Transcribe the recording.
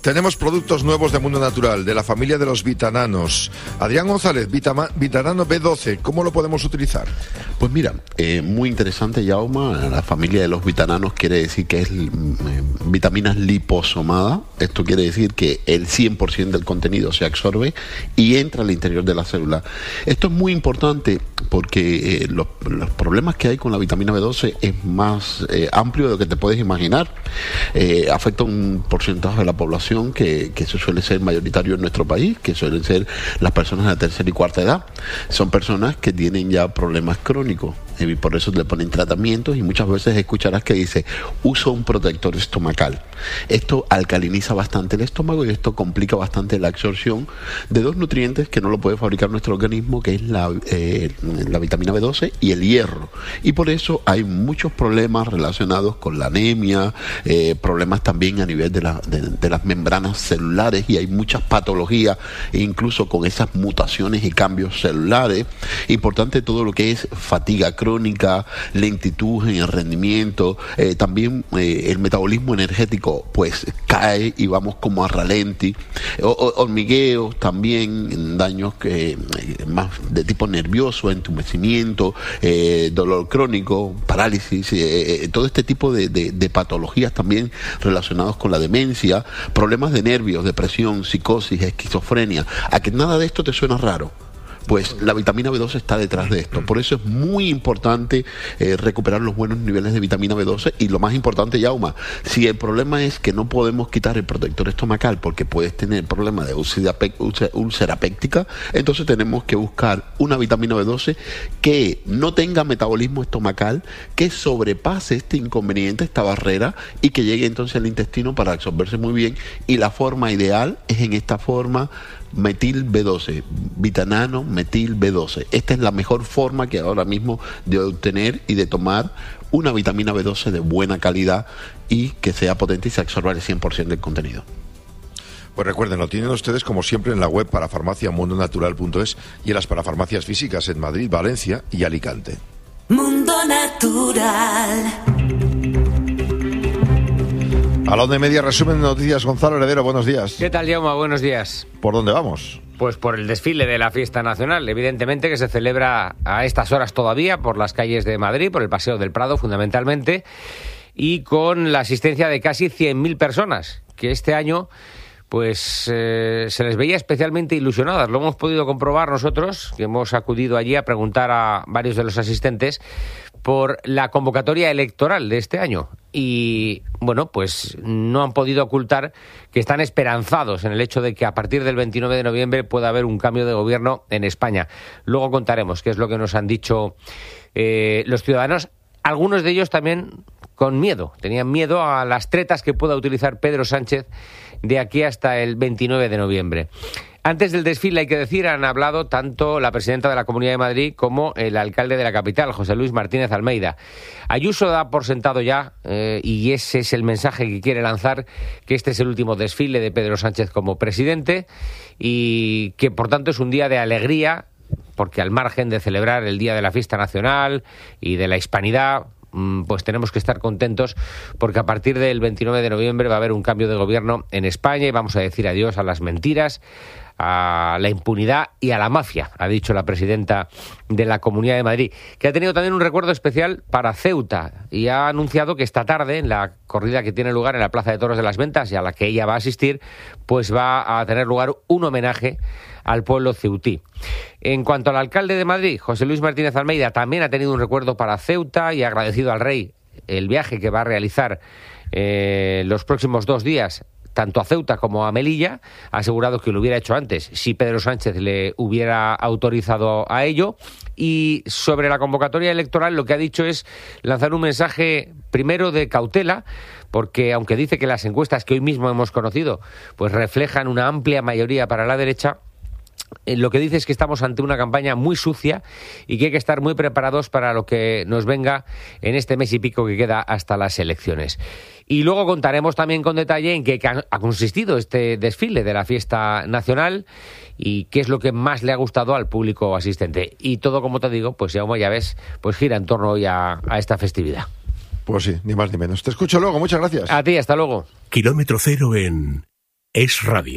Tenemos productos nuevos de Mundo Natural, de la familia de los vitananos. Adrián González, vitanano B12, ¿cómo lo podemos utilizar? Pues mira, muy interesante, Jaume. La familia de los vitananos quiere decir que es vitaminas liposomadas. Esto quiere decir que el 100% del contenido se absorbe y entra al interior de la célula. Esto es muy importante porque los problemas que hay con la vitamina B12 es más amplio de lo que te puedes imaginar. Afecta un porcentaje de la población que eso suele ser mayoritario en nuestro país, que suelen ser las personas de la tercera y cuarta edad. Son personas que tienen ya problemas crónicos y por eso le ponen tratamientos, y muchas veces escucharás que dice: uso un protector estomacal. Esto alcaliniza bastante el estómago y esto complica bastante la absorción de dos nutrientes que no lo puede fabricar nuestro organismo, que es la vitamina B12 y el hierro, y por eso hay muchos problemas relacionados con la anemia, problemas también a nivel de las membranas celulares, y hay muchas patologías incluso con esas mutaciones y cambios celulares. Importante todo lo que es fatiga crónica, lentitud en el rendimiento, también el metabolismo energético pues cae y vamos como a ralenti, hormigueos también, daños más de tipo nervioso, entumecimiento, dolor crónico, parálisis, todo este tipo de patologías también relacionados con la demencia, problemas de nervios, depresión, psicosis, esquizofrenia. ¿A que nada de esto te suena raro? Pues la vitamina B12 está detrás de esto. Por eso es muy importante recuperar los buenos niveles de vitamina B12. Y lo más importante, Jaume, si el problema es que no podemos quitar el protector estomacal porque puedes tener problemas de úlcera péptica, entonces tenemos que buscar una vitamina B12 que no tenga metabolismo estomacal, que sobrepase este inconveniente, esta barrera, y que llegue entonces al intestino para absorberse muy bien. Y la forma ideal es en esta forma: metil B12, vitanano metil B12. Esta es la mejor forma que ahora mismo de obtener y de tomar una vitamina B12 de buena calidad y que sea potente y se absorba el 100% del contenido. Pues recuerden, lo tienen ustedes como siempre en la web parafarmaciamundonatural.es y en las parafarmacias físicas en Madrid, Valencia y Alicante. Mundo Natural. A la 1:30, resumen de noticias. Gonzalo Heredero, buenos días. ¿Qué tal, Jaume? Buenos días. ¿Por dónde vamos? Pues por el desfile de la fiesta nacional, evidentemente, que se celebra a estas horas todavía por las calles de Madrid, por el Paseo del Prado fundamentalmente, y con la asistencia de casi 100.000 personas, que este año pues se les veía especialmente ilusionadas. Lo hemos podido comprobar nosotros, que hemos acudido allí a preguntar a varios de los asistentes por la convocatoria electoral de este año. Y, bueno, pues no han podido ocultar que están esperanzados en el hecho de que a partir del 29 de noviembre pueda haber un cambio de gobierno en España. Luego contaremos qué es lo que nos han dicho los ciudadanos. Algunos de ellos también con miedo. Tenían miedo a las tretas que pueda utilizar Pedro Sánchez de aquí hasta el 29 de noviembre. Antes del desfile, hay que decir, han hablado tanto la presidenta de la Comunidad de Madrid como el alcalde de la capital, José Luis Martínez Almeida. Ayuso da por sentado ya, y ese es el mensaje que quiere lanzar, que este es el último desfile de Pedro Sánchez como presidente y que, por tanto, es un día de alegría, porque al margen de celebrar el Día de la Fiesta Nacional y de la Hispanidad, pues tenemos que estar contentos porque a partir del 29 de noviembre va a haber un cambio de gobierno en España y vamos a decir adiós a las mentiras, a la impunidad y a la mafia, ha dicho la presidenta de la Comunidad de Madrid, que ha tenido también un recuerdo especial para Ceuta y ha anunciado que esta tarde, en la corrida que tiene lugar en la Plaza de Toros de las Ventas y a la que ella va a asistir, pues va a tener lugar un homenaje al pueblo ceutí. En cuanto al alcalde de Madrid, José Luis Martínez Almeida, también ha tenido un recuerdo para Ceuta y ha agradecido al rey el viaje que va a realizar los próximos 2 días, tanto a Ceuta como a Melilla. Ha asegurado que lo hubiera hecho antes si Pedro Sánchez le hubiera autorizado a ello. Y sobre la convocatoria electoral, lo que ha dicho es lanzar un mensaje primero de cautela, porque aunque dice que las encuestas que hoy mismo hemos conocido pues reflejan una amplia mayoría para la derecha, lo que dice es que estamos ante una campaña muy sucia y que hay que estar muy preparados para lo que nos venga en este mes y pico que queda hasta las elecciones. Y luego contaremos también con detalle en qué ha consistido este desfile de la fiesta nacional y qué es lo que más le ha gustado al público asistente. Y todo, como te digo, pues ya ves, pues gira en torno hoy a esta festividad. Pues sí, ni más ni menos. Te escucho luego, muchas gracias. A ti, hasta luego. Kilómetro cero en Es Radio.